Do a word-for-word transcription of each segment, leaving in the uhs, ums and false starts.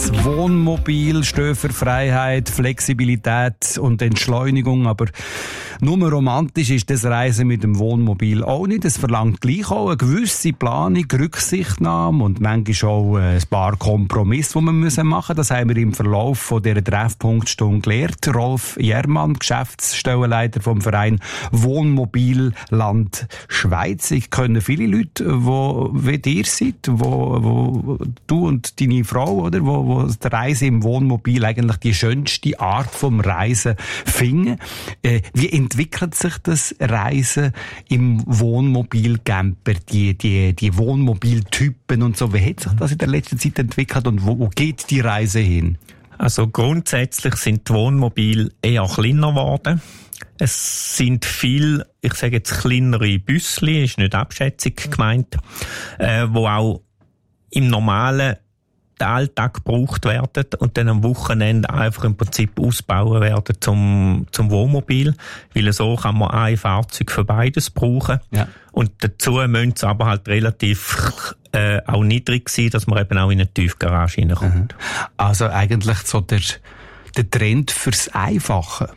das Wohnmobil steht für Freiheit, Flexibilität und Entschleunigung, aber nur romantisch ist das Reisen mit dem Wohnmobil auch nicht. Es verlangt gleich auch eine gewisse Planung, Rücksichtnahme und manchmal auch ein paar Kompromisse, die wir machen müssen. Das haben wir im Verlauf von dieser Treffpunktstunde gelernt. Rolf Jermann, Geschäftsstellenleiter vom Verein Wohnmobilland Schweiz. Ich kenne viele Leute, die wie ihr seid, wo, wo du und deine Frau, oder, wo, wo die Reise im Wohnmobil eigentlich die schönste Art vom Reisen finden. Äh, wie entwickelt sich das Reisen im Wohnmobilcamper, die, die, die Wohnmobiltypen und so? Wie hat sich das in der letzten Zeit entwickelt und wo, wo geht die Reise hin? Also grundsätzlich sind die Wohnmobile eher kleiner geworden. Es sind viel, ich sage jetzt kleinere Büssli, ist nicht abschätzig gemeint, äh, wo auch im normalen Alltag gebraucht werden und dann am Wochenende einfach im Prinzip ausbauen werden zum, zum Wohnmobil, weil so kann man ein Fahrzeug für beides brauchen. Ja. Und dazu müssen sie aber halt relativ äh, auch niedrig sein, dass man eben auch in eine Tiefgarage reinkommt. Also eigentlich so der, der Trend fürs Einfache.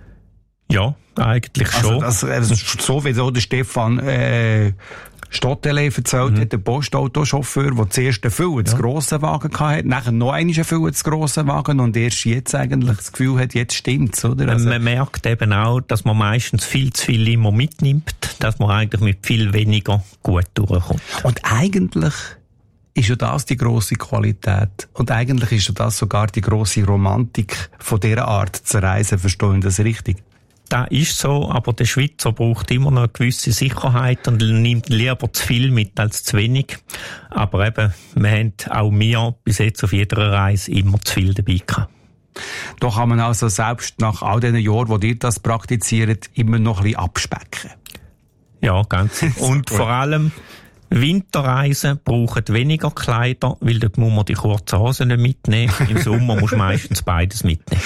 Ja, eigentlich schon. Also, also so wie so der Stefan äh, Stottelé erzählt mhm. hat, der Postautochauffeur, der zuerst einen viel zu grossen Wagen hatte, nachher noch einen viel zu grossen Wagen und erst jetzt eigentlich das Gefühl hat, jetzt stimmt's, oder? Also man merkt eben auch, dass man meistens viel zu viel immer mitnimmt, dass man eigentlich mit viel weniger gut durchkommt. Und eigentlich ist ja das die grosse Qualität. Und eigentlich ist ja das sogar die grosse Romantik von dieser Art zu reisen. Verstehen das richtig? Das ist so, aber der Schweizer braucht immer noch eine gewisse Sicherheit und nimmt lieber zu viel mit als zu wenig. Aber eben, wir haben auch wir bis jetzt auf jeder Reise immer zu viel dabei gehabt. Da kann man also selbst nach all diesen Jahren, wo ihr das praktiziert, immer noch ein bisschen abspecken. Ja, ganz. Und vor allem, Winterreisen brauchen weniger Kleider, weil dort muss man die kurzen Hosen nicht mitnehmen. Im Sommer muss man meistens beides mitnehmen.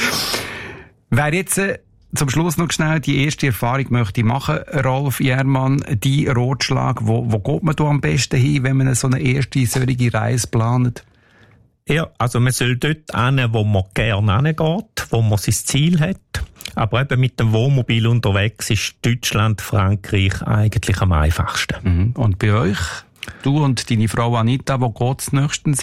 Wer jetzt äh, zum Schluss noch schnell die erste Erfahrung möchte ich machen, Rolf Jermann, die Ratschlag, wo, wo geht man da am besten hin, wenn man so eine erste solche Reise plant? Ja, also man soll dort hin, wo man gerne hingeht, wo man sein Ziel hat. Aber eben mit dem Wohnmobil unterwegs ist Deutschland, Frankreich eigentlich am einfachsten. Mhm. Und bei euch? Du und deine Frau Anita, wo geht's nächstens?